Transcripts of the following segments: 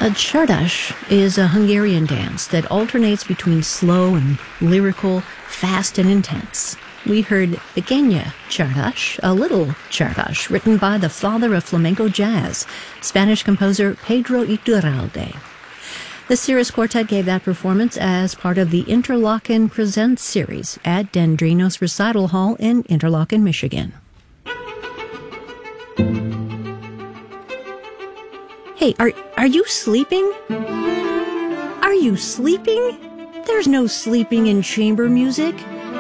A csardas is a Hungarian dance that alternates between slow and lyrical, fast and intense. We heard Pequeña Czardas, a little czardas, written by the father of flamenco jazz, Spanish composer Pedro Iturralde. The Cirrus Quartet gave that performance as part of the Interlochen Presents series at Dendrinos Recital Hall in Interlochen, Michigan. Hey, are you sleeping? Are you sleeping? There's no sleeping in chamber music.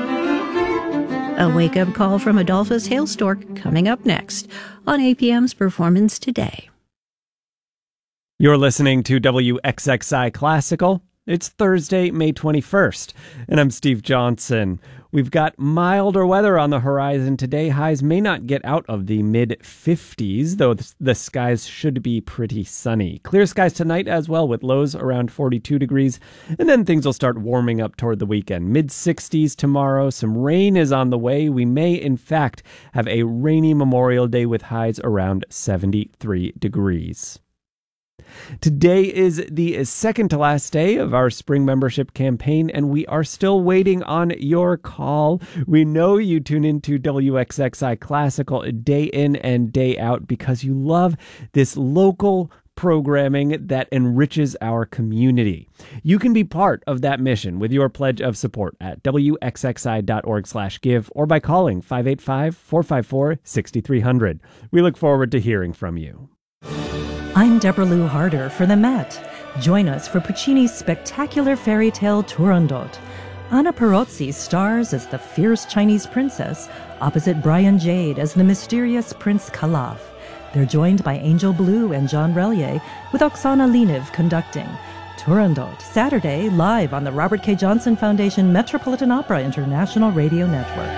A wake-up call from Adolphus Hailstork coming up next on APM's Performance Today. You're listening to WXXI Classical. It's Thursday, May 21st, and I'm Steve Johnson. We've got milder weather on the horizon today. Highs may not get out of the mid-50s, though the skies should be pretty sunny. Clear skies tonight as well, with lows around 42 degrees, and then things will start warming up toward the weekend. Mid-60s tomorrow. Some rain is on the way. We may, in fact, have a rainy Memorial Day with highs around 73 degrees. Today is the second to last day of our spring membership campaign, and we are still waiting on your call. We know you tune into WXXI Classical day in and day out because you love this local programming that enriches our community. You can be part of that mission with your pledge of support at wxxi.org/give or by calling 585-454-6300. We look forward to hearing from you. I'm Deborah Lou Harder for the Met. Join us for Puccini's spectacular fairy tale Turandot. Anna Perozzi stars as the fierce Chinese princess, opposite Brian Jade as the mysterious Prince Calaf. They're joined by Angel Blue and John Relier, with Oksana Liniv conducting. Turandot, Saturday, live on the Robert K. Johnson Foundation Metropolitan Opera International Radio Network.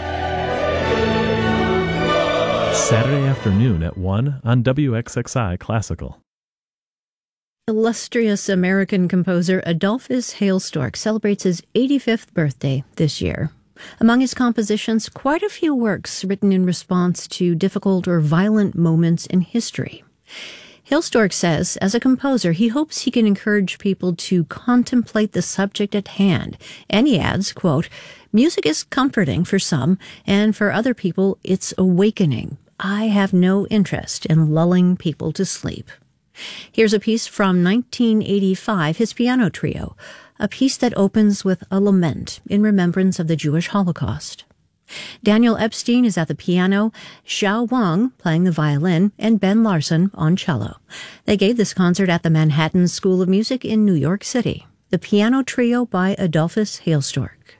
Saturday afternoon at 1 on WXXI Classical. Illustrious American composer Adolphus Hailstork celebrates his 85th birthday this year. Among his compositions, quite a few works written in response to difficult or violent moments in history. Hailstork says, as a composer, he hopes he can encourage people to contemplate the subject at hand. And he adds, quote, "Music is comforting for some, and for other people, it's awakening. I have no interest in lulling people to sleep." Here's a piece from 1985, his piano trio, a piece that opens with a lament in remembrance of the Jewish Holocaust. Daniel Epstein is at the piano, Xiao Wang playing the violin, and Ben Larson on cello. They gave this concert at the Manhattan School of Music in New York City. The piano trio by Adolphus Hailstork.